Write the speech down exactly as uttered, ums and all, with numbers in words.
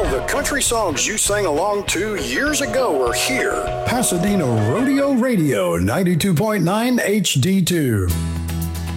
of the country songs you sang along to years ago are here. Pasadena Rodeo Radio, ninety-two point nine H D two.